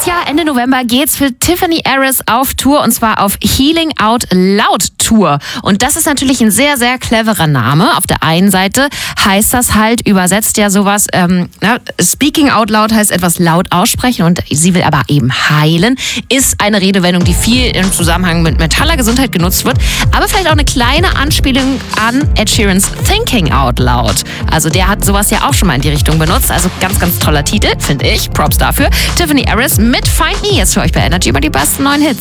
Dieses Jahr, Ende November, geht's für Tiffany Harris auf Tour, und zwar auf Healing Out Loud Tour. Und das ist natürlich ein sehr, sehr cleverer Name. Auf der einen Seite heißt das halt, übersetzt ja sowas, Speaking Out Loud heißt etwas laut aussprechen, und sie will aber eben heilen. Ist eine Redewendung, die viel im Zusammenhang mit mentaler Gesundheit genutzt wird, aber vielleicht auch eine kleine Anspielung an Ed Sheerans Thinking Out Loud. Also der hat sowas ja auch schon mal in die Richtung benutzt. Also ganz, ganz toller Titel, finde ich. Props dafür. Tiffany Harris mit Find Me jetzt für euch bei Energy über die besten neuen Hits.